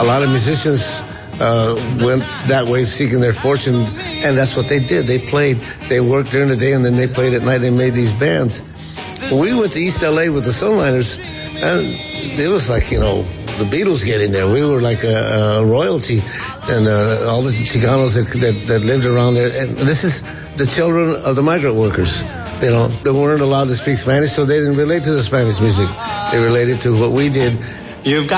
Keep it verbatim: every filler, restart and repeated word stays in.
a lot of musicians uh, went that way seeking their fortune, and that's what they did. They played, they worked during the day, and then they played at night. They made these bands. We went to East L A with the Sunliners, and it was like, you know, the Beatles getting there. We were like a, a royalty, and uh, all the Chicanos that, that that lived around there. And this is the children of the migrant workers. You know, they weren't allowed to speak Spanish, so they didn't relate to the Spanish music. They related to what we did. You've got